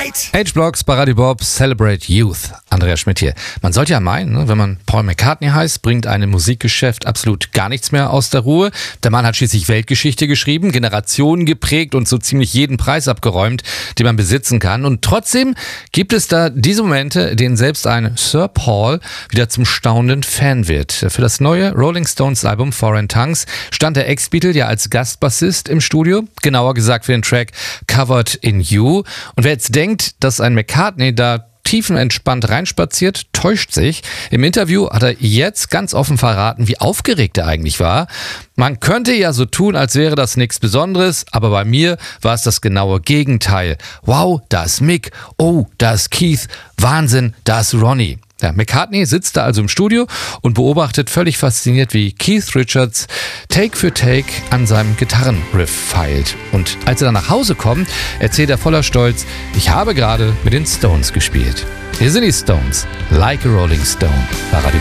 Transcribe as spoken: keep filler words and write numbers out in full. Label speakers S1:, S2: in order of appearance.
S1: right.
S2: H-Blocks bei Radio Bob, Celebrate Youth. Andreas Schmidt hier. Man sollte ja meinen, ne, wenn man Paul McCartney heißt, bringt einem Musikgeschäft absolut gar nichts mehr aus der Ruhe. Der Mann hat schließlich Weltgeschichte geschrieben, Generationen geprägt und so ziemlich jeden Preis abgeräumt, den man besitzen kann. Und trotzdem gibt es da diese Momente, denen selbst ein Sir Paul wieder zum staunenden Fan wird. Für das neue Rolling Stones Album Foreign Tongues stand der Ex-Beatle ja als Gastbassist im Studio, genauer gesagt für den Track Covered in You. Und wer jetzt denkt, dass ein McCartney da tiefenentspannt reinspaziert, täuscht sich. Im Interview hat er jetzt ganz offen verraten, wie aufgeregt er eigentlich war. Man könnte ja so tun, als wäre das nichts Besonderes, aber bei mir war es das genaue Gegenteil. Wow, da ist Mick. Oh, da ist Keith. Wahnsinn, da ist Ronnie. Ja, McCartney sitzt da also im Studio und beobachtet völlig fasziniert, wie Keith Richards Take für Take an seinem Gitarrenriff feilt. Und als er dann nach Hause kommt, erzählt er voller Stolz, ich habe gerade mit den Stones gespielt. Hier sind die Stones, Like a Rolling Stone bei Radio